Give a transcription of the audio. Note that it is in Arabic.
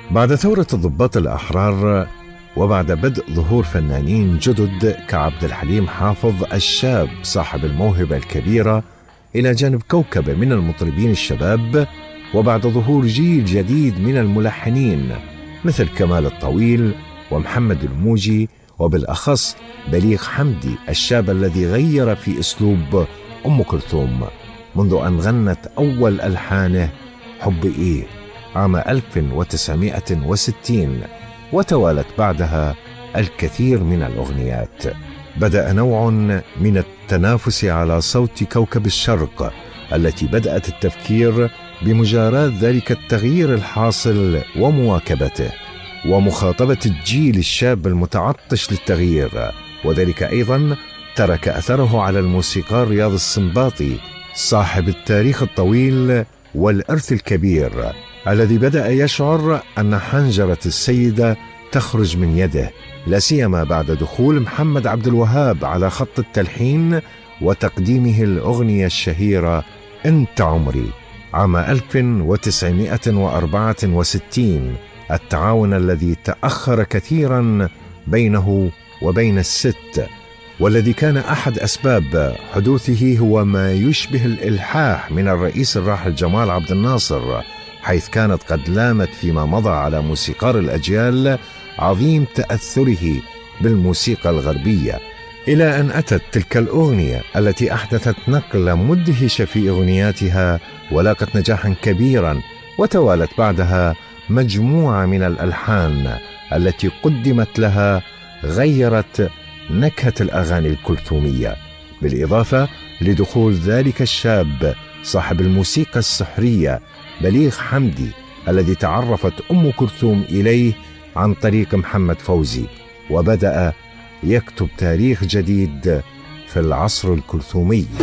بعد ثورة الضباط الأحرار وبعد بدء ظهور فنانين جدد كعبد الحليم حافظ الشاب صاحب الموهبة الكبيرة إلى جانب كوكبة من المطربين الشباب، وبعد ظهور جيل جديد من الملحنين مثل كمال الطويل ومحمد الموجي، وبالأخص بليغ حمدي الشاب الذي غير في أسلوب أم كلثوم منذ أن غنت أول ألحانه حب إيه عام 1960، وتوالت بعدها الكثير من الأغنيات. بدأ نوع من التنافس على صوت كوكب الشرق التي بدأت التفكير بمجاراة ذلك التغيير الحاصل ومواكبته ومخاطبة الجيل الشاب المتعطش للتغيير، وذلك أيضا ترك أثره على الموسيقار رياض السنباطي صاحب التاريخ الطويل والإرث الكبير الذي بدأ يشعر أن حنجرة السيدة تخرج من يده، لا سيما بعد دخول محمد عبد الوهاب على خط التلحين وتقديمه الأغنية الشهيرة أنت عمري عام 1964، التعاون الذي تأخر كثيرا بينه وبين الست، والذي كان أحد أسباب حدوثه هو ما يشبه الإلحاح من الرئيس الراحل جمال عبد الناصر، حيث كانت قد لامت فيما مضى على موسيقار الأجيال عظيم تأثره بالموسيقى الغربية، إلى أن أتت تلك الأغنية التي أحدثت نقلة مدهشة في أغنياتها ولاقت نجاحا كبيرا، وتوالت بعدها مجموعة من الألحان التي قدمت لها غيرت نكهة الأغاني الكلثومية، بالإضافة لدخول ذلك الشاب صاحب الموسيقى السحرية بليغ حمدي الذي تعرفت أم كلثوم إليه عن طريق محمد فوزي، وبدأ يكتب تاريخ جديد في العصر الكلثومي.